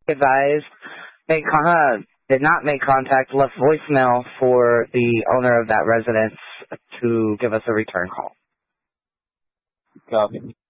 advised, did not make contact, left voicemail for the owner of that residence to give us a return call. Copy.